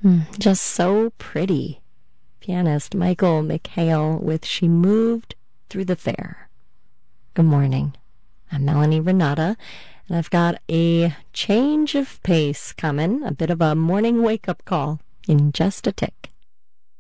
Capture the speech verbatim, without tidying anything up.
Mm, just so pretty. Pianist Michael McHale with She Moved Through the Fair. Good morning. I'm Melanie Renata, and I've got a change of pace coming, a bit of a morning wake-up call in just a tick.